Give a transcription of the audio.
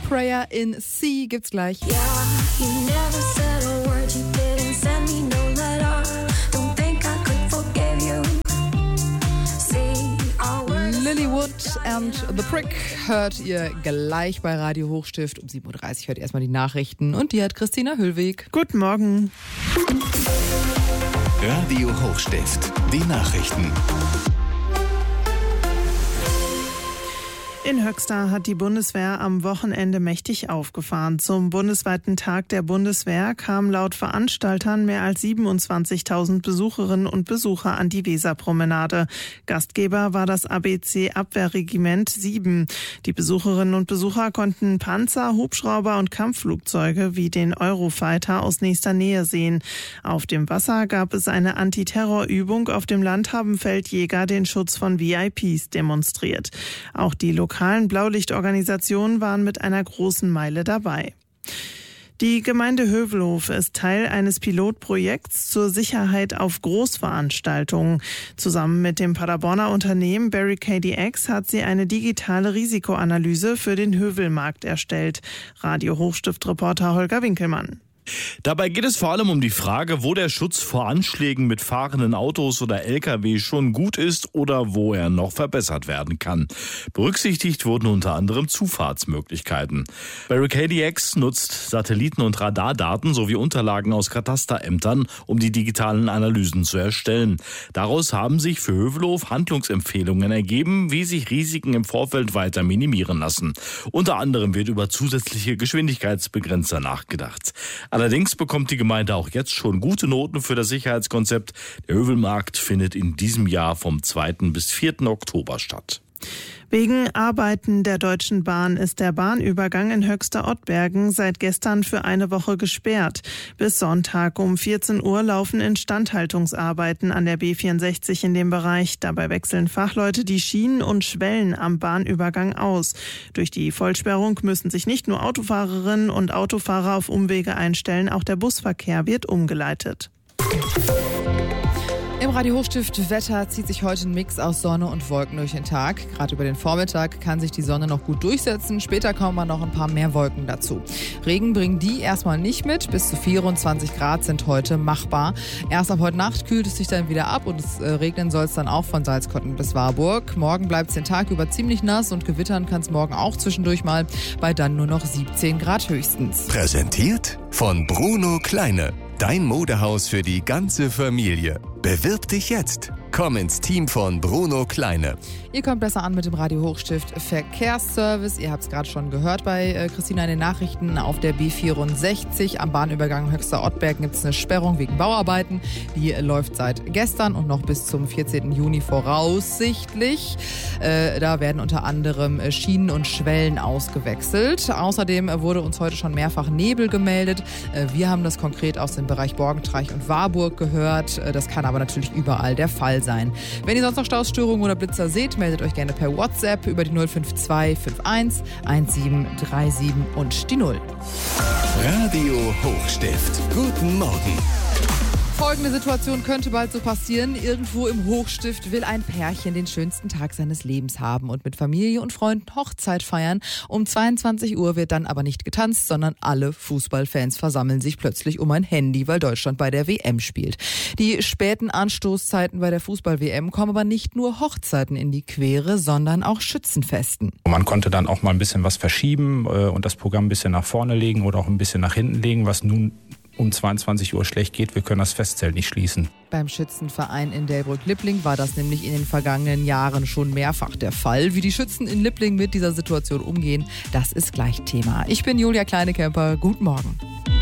Prayer in C gibt's gleich. Lilywood and the Prick hört ihr gleich bei Radio Hochstift. Um 7.30 Uhr hört ihr erstmal die Nachrichten und die hat Christina Hüllweg. Guten Morgen. Radio Hochstift, die Nachrichten. In Höxter hat die Bundeswehr am Wochenende mächtig aufgefahren. Zum bundesweiten Tag der Bundeswehr kamen laut Veranstaltern mehr als 27.000 Besucherinnen und Besucher an die Weserpromenade. Gastgeber war das ABC-Abwehrregiment 7. Die Besucherinnen und Besucher konnten Panzer, Hubschrauber und Kampfflugzeuge wie den Eurofighter aus nächster Nähe sehen. Auf dem Wasser gab es eine Antiterrorübung. Auf dem Land haben Feldjäger den Schutz von VIPs demonstriert. Auch die lokalen Blaulichtorganisationen waren mit einer großen Meile dabei. Die Gemeinde Hövelhof ist Teil eines Pilotprojekts zur Sicherheit auf Großveranstaltungen. Zusammen mit dem Paderborner Unternehmen BarricadX hat sie eine digitale Risikoanalyse für den Hövelmarkt erstellt. Radio Hochstift-Reporter Holger Winkelmann. Dabei geht es vor allem um die Frage, wo der Schutz vor Anschlägen mit fahrenden Autos oder Lkw schon gut ist oder wo er noch verbessert werden kann. Berücksichtigt wurden unter anderem Zufahrtsmöglichkeiten. BarricadX nutzt Satelliten- und Radardaten sowie Unterlagen aus Katasterämtern, um die digitalen Analysen zu erstellen. Daraus haben sich für Hövelhof Handlungsempfehlungen ergeben, wie sich Risiken im Vorfeld weiter minimieren lassen. Unter anderem wird über zusätzliche Geschwindigkeitsbegrenzer nachgedacht. Allerdings bekommt die Gemeinde auch jetzt schon gute Noten für das Sicherheitskonzept. Der Hövelmarkt findet in diesem Jahr vom 2. bis 4. Oktober statt. Wegen Arbeiten der Deutschen Bahn ist der Bahnübergang in Höxter-Ottbergen seit gestern für eine Woche gesperrt. Bis Sonntag um 14 Uhr laufen Instandhaltungsarbeiten an der B64 in dem Bereich. Dabei wechseln Fachleute die Schienen und Schwellen am Bahnübergang aus. Durch die Vollsperrung müssen sich nicht nur Autofahrerinnen und Autofahrer auf Umwege einstellen, auch der Busverkehr wird umgeleitet. Im Radio Hochstift Wetter zieht sich heute ein Mix aus Sonne und Wolken durch den Tag. Gerade über den Vormittag kann sich die Sonne noch gut durchsetzen. Später kommen noch ein paar mehr Wolken dazu. Regen bringen die erstmal nicht mit. Bis zu 24 Grad sind heute machbar. Erst ab heute Nacht kühlt es sich dann wieder ab und regnen soll es dann auch von Salzkotten bis Warburg. Morgen bleibt es den Tag über ziemlich nass und gewittern kann es morgen auch zwischendurch mal, bei dann nur noch 17 Grad höchstens. Präsentiert von Bruno Kleine. Dein Modehaus für die ganze Familie. Bewirb dich jetzt. Komm ins Team von Bruno Kleine. Ihr kommt besser an mit dem Radio Hochstift Verkehrsservice. Ihr habt es gerade schon gehört bei Christina in den Nachrichten. Auf der B64 am Bahnübergang Höxter-Ottbergen gibt es eine Sperrung wegen Bauarbeiten. Die läuft seit gestern und noch bis zum 14. Juni voraussichtlich. Da werden unter anderem Schienen und Schwellen ausgewechselt. Außerdem wurde uns heute schon mehrfach Nebel gemeldet. Wir haben das konkret aus dem Bereich Borgentreich und Warburg gehört. Das kann aber natürlich überall der Fall sein. Wenn ihr sonst noch Stausstörungen oder Blitzer seht, meldet euch gerne per WhatsApp über die 052 51 1737 und die 0. Radio Hochstift. Guten Morgen. Folgende Situation könnte bald so passieren. Irgendwo im Hochstift will ein Pärchen den schönsten Tag seines Lebens haben und mit Familie und Freunden Hochzeit feiern. Um 22 Uhr wird dann aber nicht getanzt, sondern alle Fußballfans versammeln sich plötzlich um ein Handy, weil Deutschland bei der WM spielt. Die späten Anstoßzeiten bei der Fußball-WM kommen aber nicht nur Hochzeiten in die Quere, sondern auch Schützenfesten. Man konnte dann auch mal ein bisschen was verschieben und das Programm ein bisschen nach vorne legen oder auch ein bisschen nach hinten legen, was nun um 22 Uhr schlecht geht. Wir können das Festzelt nicht schließen. Beim Schützenverein in Delbrück-Lippling war das nämlich in den vergangenen Jahren schon mehrfach der Fall. Wie die Schützen in Lippling mit dieser Situation umgehen, das ist gleich Thema. Ich bin Julia Kleinekemper. Guten Morgen.